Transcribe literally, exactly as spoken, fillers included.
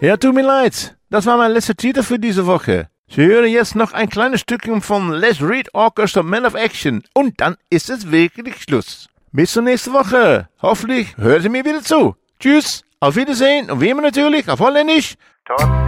Ja, tut mir leid. Das war mein letzter Titel für diese Woche. Sie hören jetzt noch ein kleines Stückchen von Les Reed Orchestra Man of Action. Und dann ist es wirklich Schluss. Bis zur nächsten Woche. Hoffentlich hören Sie mir wieder zu. Tschüss, auf Wiedersehen und wie immer natürlich auf Holländisch.